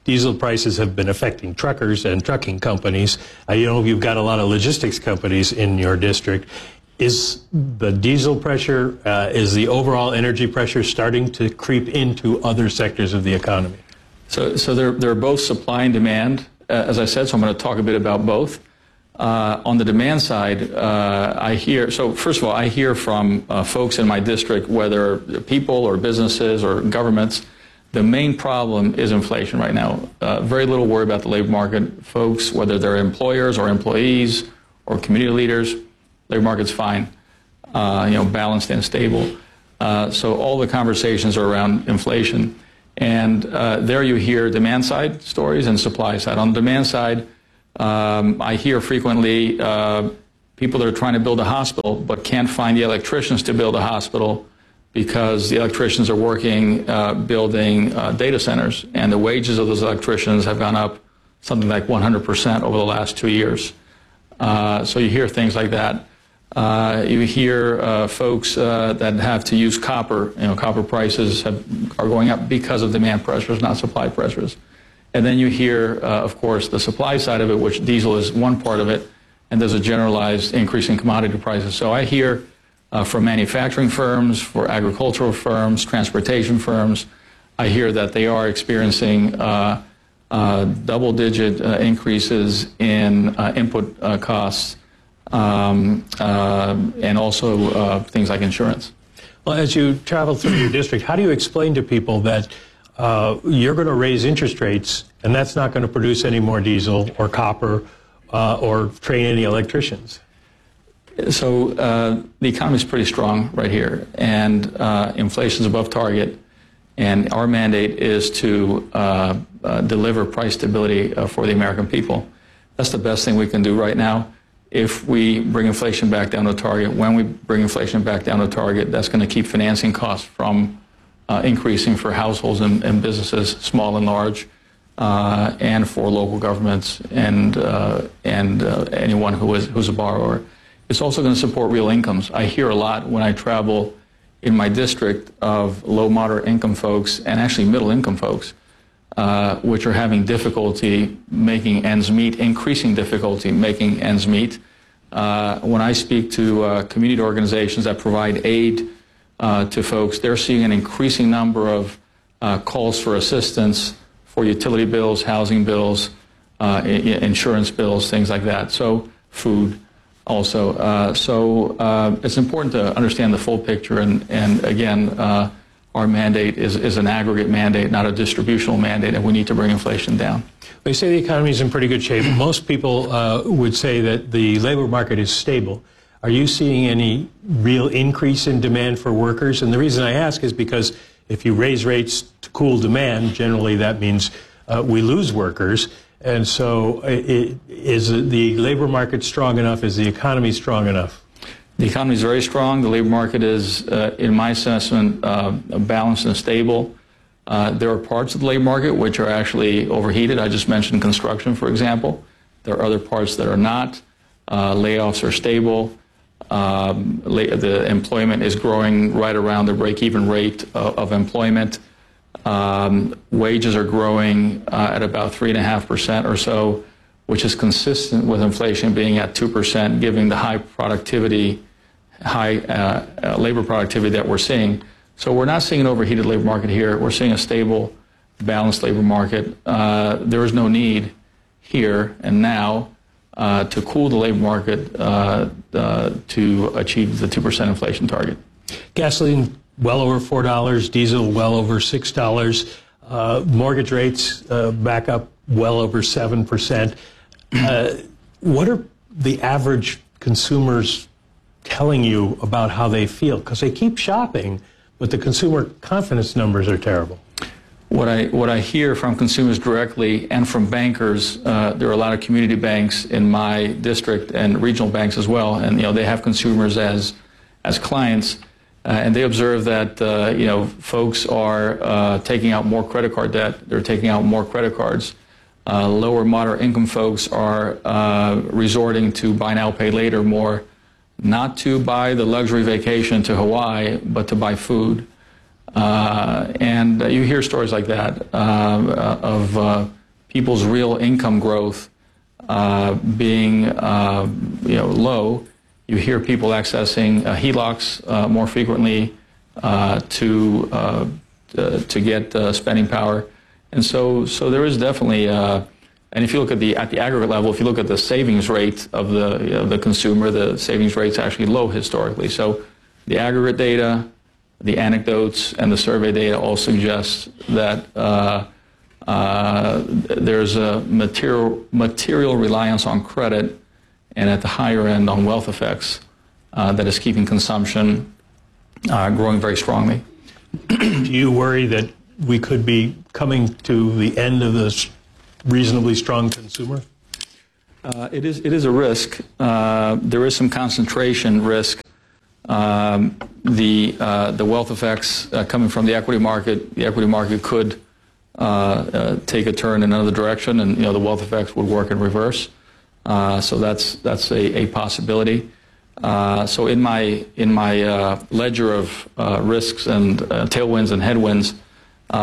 diesel prices have been affecting truckers and trucking companies. Uh, you know, you've got a lot of logistics companies in your district. Is the diesel pressure, uh, is the overall energy pressure starting to creep into other sectors of the economy? So, so they're, they're both supply and demand, uh, as I said, so I'm going to talk a bit about both. Uh, on the demand side, uh, I hear, so first of all, I hear from uh, folks in my district, whether people or businesses or governments, the main problem is inflation right now. Uh, very little worry about the labor market. Folks, whether they're employers or employees or community leaders, labor market's fine, uh, you know, balanced and stable. Uh, so all the conversations are around inflation. And uh, there you hear demand side stories and supply side. On the demand side, um, I hear frequently uh, people that are trying to build a hospital but can't find the electricians to build a hospital because the electricians are working uh, building uh, data centers, and the wages of those electricians have gone up something like one hundred percent over the last two years. Uh, so you hear things like that. Uh, you hear uh, folks uh, that have to use copper. You know, copper prices have, are going up because of demand pressures, not supply pressures. And then you hear, uh, of course, the supply side of it, which diesel is one part of it, and there's a generalized increase in commodity prices. So I hear uh, from manufacturing firms, for agricultural firms, transportation firms, I hear that they are experiencing uh, uh, double-digit uh, increases in uh, input uh, costs. Um, uh, and also uh, things like insurance. Well, as you travel through your district, how do you explain to people that uh, you're going to raise interest rates and that's not going to produce any more diesel or copper uh, or train any electricians? So uh, the economy is pretty strong right here, and uh, inflation is above target, and our mandate is to uh, uh, deliver price stability uh, for the American people. That's the best thing we can do right now. If we bring inflation back down to target, when we bring inflation back down to target, that's going to keep financing costs from uh, increasing for households and, and businesses, small and large, uh, and for local governments and uh, and uh, anyone who is who's a borrower. It's also going to support real incomes. I hear a lot when I travel in my district of low, moderate income folks and actually middle income folks, Uh, which are having difficulty making ends meet, increasing difficulty making ends meet. Uh, when I speak to uh, community organizations that provide aid uh, to folks, they're seeing an increasing number of uh, calls for assistance for utility bills, housing bills, uh, I- insurance bills, things like that. So food also. Uh, so uh, it's important to understand the full picture, and, and again, uh, our mandate is, is an aggregate mandate, not a distributional mandate, and we need to bring inflation down. They say the economy is in pretty good shape. Most people uh, would say that the labor market is stable. Are you seeing any real increase in demand for workers? And the reason I ask is because if you raise rates to cool demand, generally that means uh, we lose workers. And so it, is the labor market strong enough? Is the economy strong enough? The economy is very strong. The labor market is, uh, in my assessment, uh, balanced and stable. Uh, there are parts of the labor market which are actually overheated. I just mentioned construction, for example. There are other parts that are not. Uh, layoffs are stable. Um, la- the employment is growing right around the break-even rate of, of employment. Um, wages are growing uh, at about three point five percent or so, which is consistent with inflation being at two percent, giving the high productivity high uh, uh, labor productivity that we're seeing. So we're not seeing an overheated labor market here. We're seeing a stable, balanced labor market. Uh, there is no need here and now uh, to cool the labor market uh, uh, to achieve the two percent inflation target. Gasoline well over four dollars, diesel well over six dollars, uh, mortgage rates uh, back up well over seven percent. Uh, what are the average consumers telling you about how they feel? Because they keep shopping, but the consumer confidence numbers are terrible. What I what I hear from consumers directly and from bankers, uh, there are a lot of community banks in my district and regional banks as well, and you know they have consumers as as clients, uh, and they observe that uh, you know folks are uh, taking out more credit card debt. They're taking out more credit cards. Uh, lower moderate income folks are uh, resorting to buy now, pay later more, not to buy the luxury vacation to Hawaii, but to buy food. Uh, and uh, you hear stories like that uh, of uh, people's real income growth uh, being uh, you know, low. You hear people accessing uh, H E L O Cs uh, more frequently uh, to, uh, to to get uh, spending power, and so so there is definitely. Uh, and if you look at the at the aggregate level, if you look at the savings rate of the of the consumer, the savings rate's actually low historically. So the aggregate data, the anecdotes, and the survey data all suggest that uh, uh, there's a material material reliance on credit, and at the higher end on wealth effects, uh, that is keeping consumption uh, growing very strongly. Do you worry that we could be coming to the end of this reasonably strong consumer? Uh, it is it is a risk. Uh, there is some concentration risk. Um, the uh, the wealth effects uh, coming from the equity market, the equity market could uh, uh, take a turn in another direction, and you know the wealth effects would work in reverse. Uh, so that's that's a, a possibility. Uh, so in my in my uh, ledger of uh, risks and uh, tailwinds and headwinds, uh,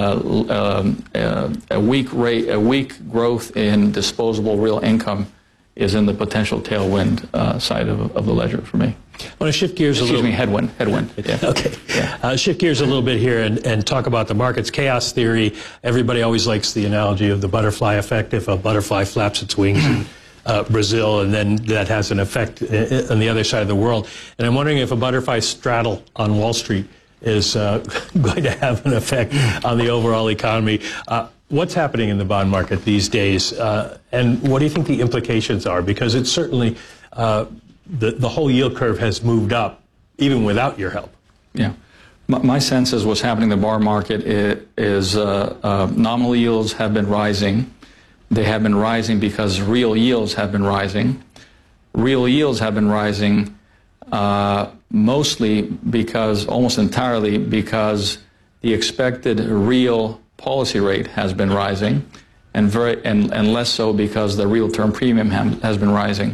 uh, um, uh, a weak rate, a weak growth in disposable real income is in the potential tailwind uh, side of, of the ledger for me. I want to shift gears Excuse a little. me, headwind. Headwind. Yeah. Okay. Yeah. Uh, shift gears a little bit here and, and talk about the markets. Chaos theory. Everybody always likes the analogy of the butterfly effect. If a butterfly flaps its wings in uh, Brazil, and then that has an effect on the other side of the world. And I'm wondering if a butterfly straddle on Wall Street is uh, going to have an effect on the overall economy. Uh, what's happening in the bond market these days, uh, and what do you think the implications are? Because it's certainly uh, the the whole yield curve has moved up, even without your help. Yeah. My, my sense is what's happening in the bond market is, is uh, uh, nominal yields have been rising. They have been rising because real yields have been rising. Real yields have been rising uh, mostly because, almost entirely because the expected real policy rate has been rising, and very and, and less so because the real term premium ha has been rising.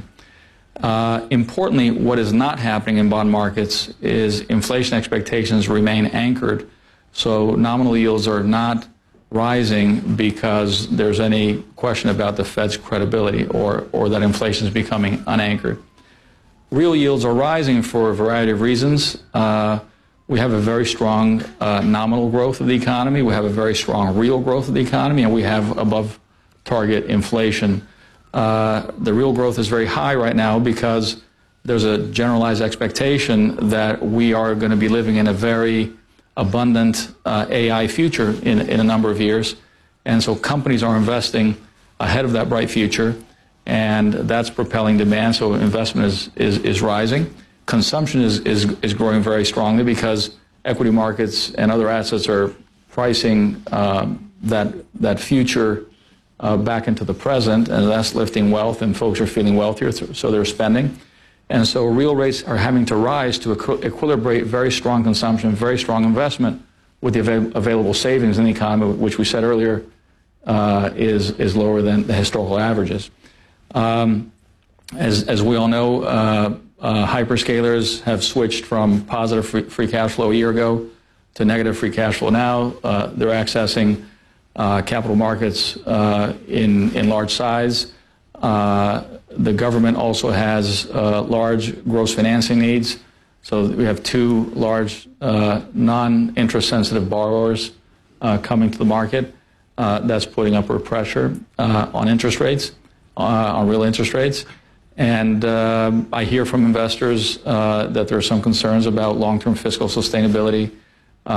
Uh, importantly, what is not happening in bond markets is inflation expectations remain anchored. So nominal yields are not rising because there's any question about the Fed's credibility or, or that inflation is becoming unanchored. Real yields are rising for a variety of reasons. Uh, we have a very strong uh, nominal growth of the economy. We have a very strong real growth of the economy, and we have above target inflation. Uh, the real growth is very high right now because there's a generalized expectation that we are going to be living in a very abundant uh, A I future in, in a number of years. And so companies are investing ahead of that bright future, and that's propelling demand. So investment is, is, is rising. Consumption is, is, is growing very strongly because equity markets and other assets are pricing uh, that, that future Uh, back into the present, and that's lifting wealth, and folks are feeling wealthier, so they're spending. And so real rates are having to rise to equi equilibrate very strong consumption, very strong investment with the avail available savings in the economy, which we said earlier uh, is, is lower than the historical averages. Um, as, as we all know, uh, uh, hyperscalers have switched from positive free, free cash flow a year ago to negative free cash flow now. Uh, they're accessing Uh, capital markets uh, in, in large size. Uh, the government also has uh, large gross financing needs. So we have two large uh, non-interest sensitive borrowers uh, coming to the market. Uh, that's putting upward pressure uh, on interest rates, uh, on real interest rates. And uh, I hear from investors uh, that there are some concerns about long-term fiscal sustainability uh,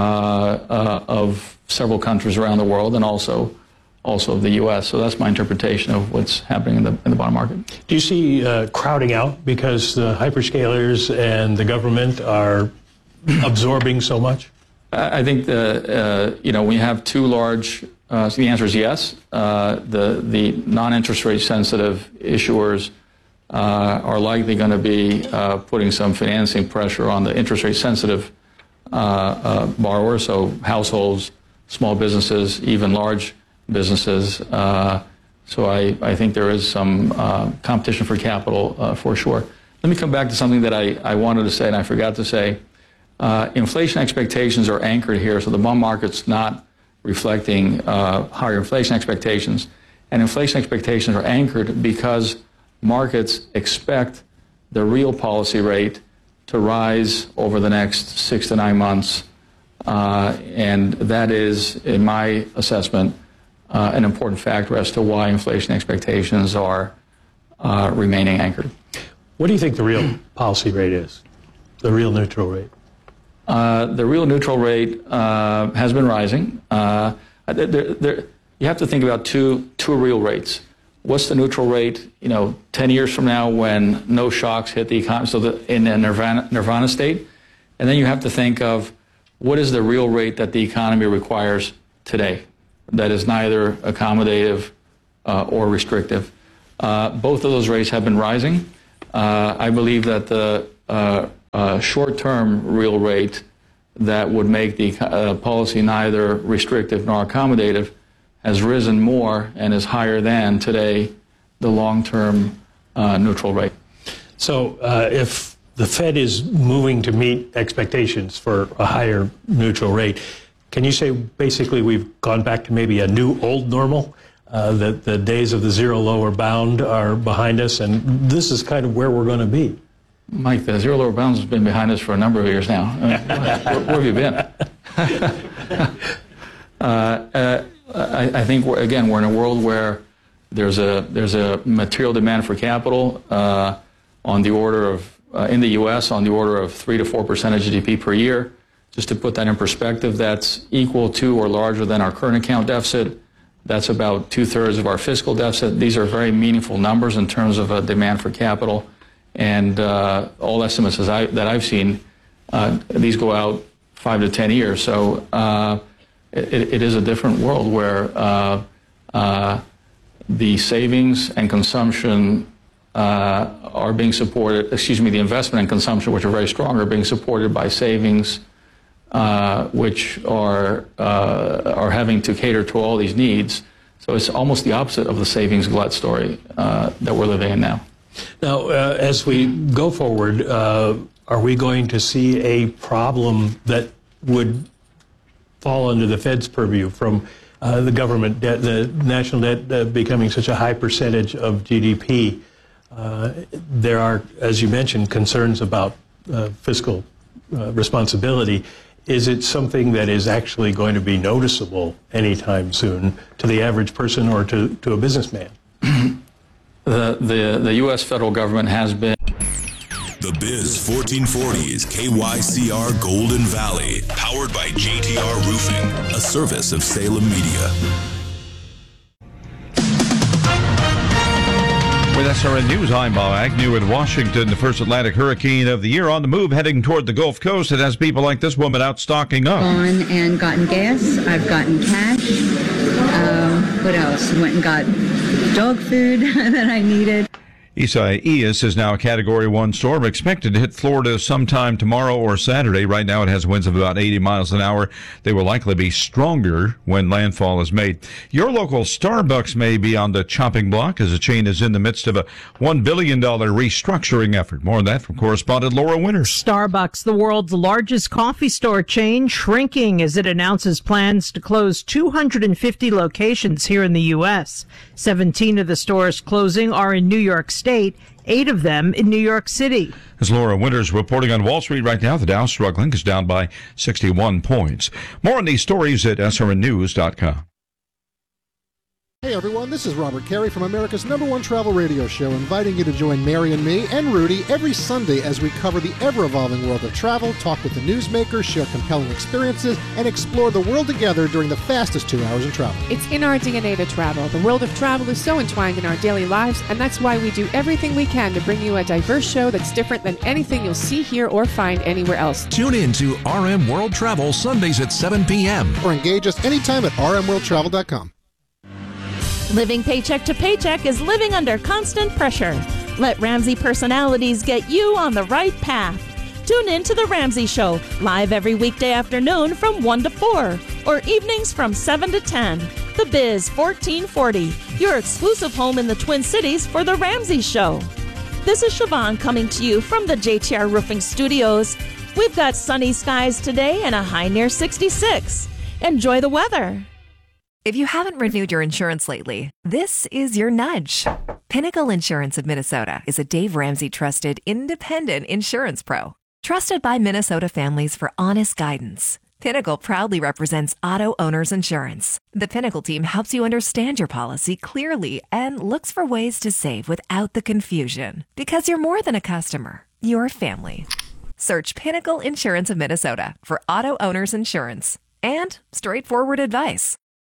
uh, of several countries around the world, and also also of the U S. So that's my interpretation of what's happening in the, in the bond market. Do you see uh, crowding out because the hyperscalers and the government are absorbing so much? I think the, uh, you know, we have two large, uh, so the answer is yes. Uh, the, the non-interest rate sensitive issuers uh, are likely going to be uh, putting some financing pressure on the interest rate sensitive uh, uh, borrowers, so households, small businesses, even large businesses. Uh, so I, I think there is some uh, competition for capital uh, for sure. Let me come back to something that I, I wanted to say and I forgot to say. uh, inflation expectations are anchored here, so the bond market's not reflecting uh, higher inflation expectations. And inflation expectations are anchored because markets expect the real policy rate to rise over the next six to nine months. Uh, and that is, in my assessment, uh, an important factor as to why inflation expectations are uh, remaining anchored. What do you think the real policy rate is, the real neutral rate? Uh, the real neutral rate uh, has been rising. Uh, there, there, you have to think about two, two real rates. What's the neutral rate, you know, ten years from now when no shocks hit the economy, so the, in a nirvana, nirvana state? And then you have to think of what is the real rate that the economy requires today that is neither accommodative uh, or restrictive. Uh, both of those rates have been rising. Uh, I believe that the uh, uh, short-term real rate that would make the uh, policy neither restrictive nor accommodative has risen more and is higher than today the long-term uh, neutral rate. So uh, if the Fed is moving to meet expectations for a higher neutral rate, can you say basically we've gone back to maybe a new old normal? Uh, that the days of the zero lower bound are behind us, and this is kind of where we're going to be. Mike, the zero lower bounds has been behind us for a number of years now. I mean, where, where have you been? uh, uh, I, I think, we're, again, we're in a world where there's a there's a material demand for capital uh, on the order of, uh, in the U S, on the order of three to four percent of G D P per year. Just to put that in perspective, that's equal to or larger than our current account deficit. That's about two-thirds of our fiscal deficit. These are very meaningful numbers in terms of a demand for capital. And uh, all estimates as I, that I've seen, uh, these go out five to ten years. So uh, it, it is a different world where uh, uh, the savings and consumption uh, are being supported, excuse me, the investment and consumption, which are very strong, are being supported by savings, Uh, which are uh, are having to cater to all these needs. So it's almost the opposite of the savings glut story uh, that we're living in now. Now, uh, as we go forward, uh, are we going to see a problem that would fall under the Fed's purview from uh, the government debt, the national debt uh, becoming such a high percentage of G D P? Uh, there are, as you mentioned, concerns about uh, fiscal uh, responsibility. Is it something that is actually going to be noticeable anytime soon to the average person or to, to a businessman? the, the, the U S federal government has been... The Biz fourteen forty is K Y C R Golden Valley, powered by J T R Roofing, a service of Salem Media. With S R N News, I'm Bob Agnew in Washington. The first Atlantic hurricane of the year on the move, heading toward the Gulf Coast. It has people like this woman out stocking up. Gone and gotten gas. I've gotten cash. Um, what else? Went and got dog food that I needed. Isaias is now a Category one storm, expected to hit Florida sometime tomorrow or Saturday. Right now it has winds of about eighty miles an hour. They will likely be stronger when landfall is made. Your local Starbucks may be on the chopping block as the chain is in the midst of a one billion dollars restructuring effort. More on that from correspondent Laura Winters. Starbucks, the world's largest coffee store chain, shrinking as it announces plans to close two hundred fifty locations here in the U S. seventeen of the stores closing are in New York State. Eight of them in New York City. As Laura Winters reporting on Wall Street right now, the Dow struggling is down by sixty-one points. More on these stories at S R N news dot com. Hey everyone, this is Robert Carey from America's number one travel radio show, inviting you to join Mary and me and Rudy every Sunday as we cover the ever-evolving world of travel, talk with the newsmakers, share compelling experiences, and explore the world together during the fastest two hours in travel. It's in our D N A to travel. The world of travel is so entwined in our daily lives, and that's why we do everything we can to bring you a diverse show that's different than anything you'll see here or find anywhere else. Tune in to R M World Travel Sundays at seven p.m. Or engage us anytime at r m world travel dot com. Living paycheck to paycheck is living under constant pressure. Let Ramsey personalities get you on the right path. Tune in to The Ramsey Show, live every weekday afternoon from one to four, or evenings from seven to ten. The Biz fourteen forty, your exclusive home in the Twin Cities for The Ramsey Show. This is Siobhan coming to you from the J T R Roofing Studios. We've got sunny skies today and a high near sixty-six. Enjoy the weather. If you haven't renewed your insurance lately, this is your nudge. Pinnacle Insurance of Minnesota is a Dave Ramsey trusted independent insurance pro. Trusted by Minnesota families for honest guidance. Pinnacle proudly represents auto owners insurance. The Pinnacle team helps you understand your policy clearly and looks for ways to save without the confusion. Because you're more than a customer, you're family. Search Pinnacle Insurance of Minnesota for auto owners insurance and straightforward advice.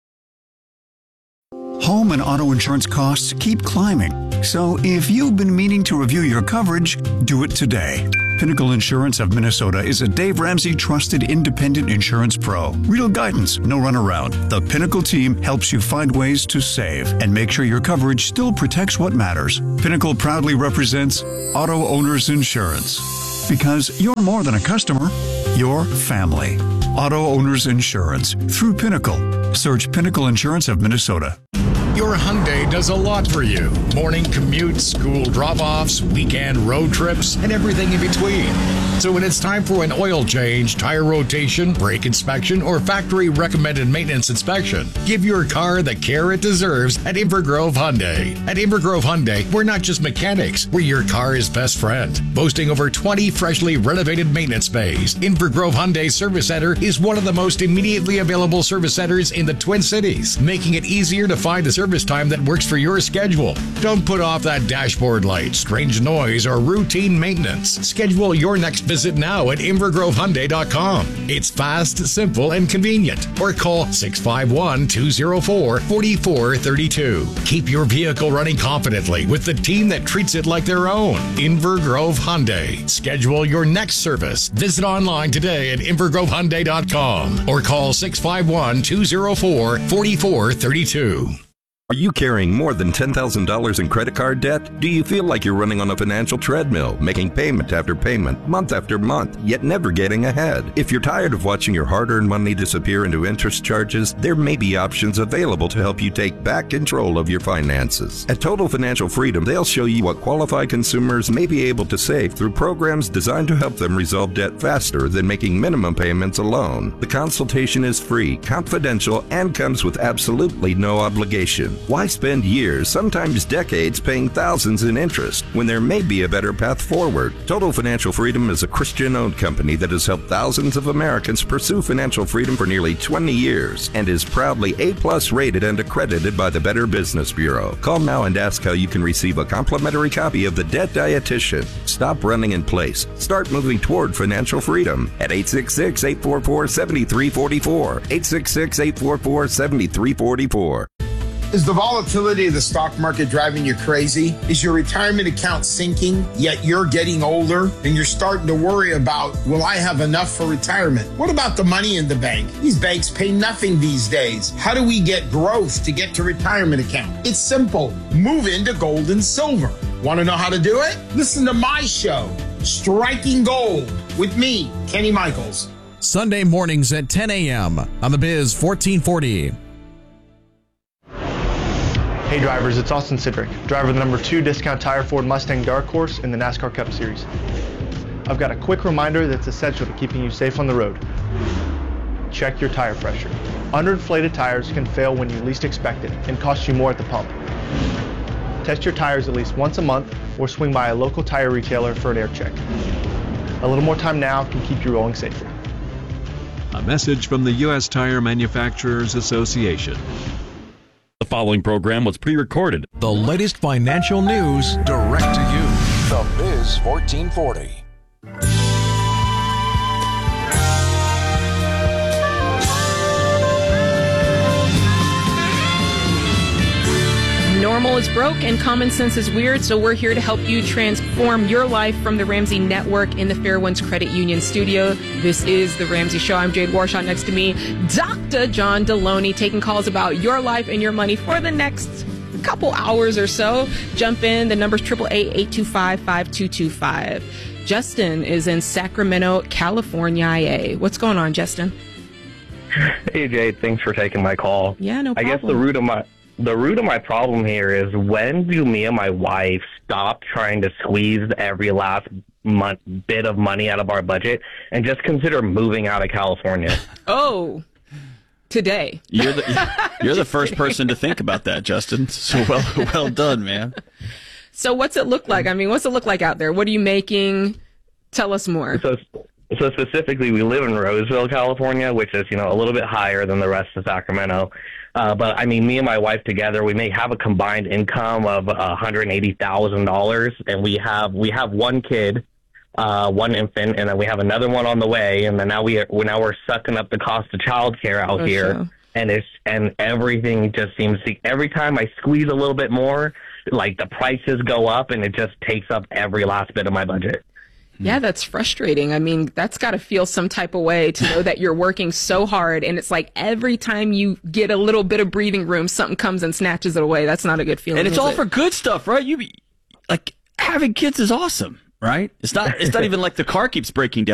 Home and auto insurance costs keep climbing. So if you've been meaning to review your coverage, do it today. Pinnacle Insurance of Minnesota is a Dave Ramsey trusted independent insurance pro. Real guidance, no runaround. The Pinnacle team helps you find ways to save and make sure your coverage still protects what matters. Pinnacle proudly represents Auto Owners Insurance. Because you're more than a customer, you're family. Auto Owners Insurance through Pinnacle. Search Pinnacle Insurance of Minnesota. Your Hyundai does a lot for you. Morning commutes, school drop-offs, weekend road trips, and everything in between. So when it's time for an oil change, tire rotation, brake inspection, or factory recommended maintenance inspection, give your car the care it deserves at Invergrove Hyundai. At Invergrove Hyundai, we're not just mechanics, we're your car's best friend. Boasting over twenty freshly renovated maintenance bays, Invergrove Hyundai Service Center is one of the most immediately available service centers in the Twin Cities, making it easier to find a service time that works for your schedule. Don't put off that dashboard light, strange noise, or routine maintenance. Schedule your next visit now at invergrove hyundai dot com. It's fast, simple, and convenient. Or call six five one, two zero four, four four three two. Keep your vehicle running confidently with the team that treats it like their own. Invergrove Hyundai. Schedule your next service. Visit online today at invergrove hyundai dot com or call six five one, two zero four, four four three two. Are you carrying more than ten thousand dollars in credit card debt? Do you feel like you're running on a financial treadmill, making payment after payment, month after month, yet never getting ahead? If you're tired of watching your hard-earned money disappear into interest charges, there may be options available to help you take back control of your finances. At Total Financial Freedom, they'll show you what qualified consumers may be able to save through programs designed to help them resolve debt faster than making minimum payments alone. The consultation is free, confidential, and comes with absolutely no obligation. Why spend years, sometimes decades, paying thousands in interest when there may be a better path forward? Total Financial Freedom is a Christian-owned company that has helped thousands of Americans pursue financial freedom for nearly twenty years and is proudly A-plus rated and accredited by the Better Business Bureau. Call now and ask how you can receive a complimentary copy of The Debt Dietitian. Stop running in place. Start moving toward financial freedom at eight six six, eight four four, seven three four four, eight six six, eight four four, seven three four four. Is the volatility of the stock market driving you crazy? Is your retirement account sinking, yet you're getting older and you're starting to worry about, will I have enough for retirement? What about the money in the bank? These banks pay nothing these days. How do we get growth to get to retirement account? It's simple. Move into gold and silver. Want to know how to do it? Listen to my show, Striking Gold, with me, Kenny Michaels. Sunday mornings at ten a.m. on the Biz fourteen forty. Hey drivers, it's Austin Sidrick, driver of the number two Discount Tire Ford Mustang Dark Horse in the NASCAR Cup Series. I've got a quick reminder that's essential to keeping you safe on the road. Check your tire pressure. Underinflated tires can fail when you least expect it and cost you more at the pump. Test your tires at least once a month or swing by a local tire retailer for an air check. A little more time now can keep you rolling safely. A message from the U S Tire Manufacturers Association. The following program was pre-recorded. The latest financial news direct to you. The Biz fourteen forty. Normal is broke and common sense is weird, so we're here to help you transform your life from the Ramsey Network in the Fairwinds Credit Union studio. This is The Ramsey Show. I'm Jade Warshaw. Next to me, Doctor John Deloney, taking calls about your life and your money for the next couple hours or so. Jump in. The number's eight eight eight, eight two five, five two two five. Justin is in Sacramento, California. What's going on, Justin? Hey, Jade. Thanks for taking my call. Yeah, no problem. I guess the root of my... The root of my problem here is, when do me and my wife stop trying to squeeze every last mon- bit of money out of our budget and just consider moving out of California. Oh, today. You're the you're the first person to think about that, Justin. So well well done, man. So what's it look like? I mean, what's it look like out there? What are you making? Tell us more. So, so specifically, we live in Roseville, California, which is, you know, a little bit higher than the rest of Sacramento. Uh, but I mean, me and my wife together, we may have a combined income of one hundred eighty thousand dollars, and we have we have one kid, uh, one infant, and then we have another one on the way, and then now we are, now we're sucking up the cost of childcare out Oh, here, sure. and it's and everything just seems to, every time I squeeze a little bit more, like the prices go up, and it just takes up every last bit of my budget. Yeah, that's frustrating. I mean, that's got to feel some type of way to know that you're working so hard, and it's like every time you get a little bit of breathing room, something comes and snatches it away. That's not a good feeling. And it's is all it? for good stuff, right? You like having kids is awesome, right? It's not it's not even like the car keeps breaking down.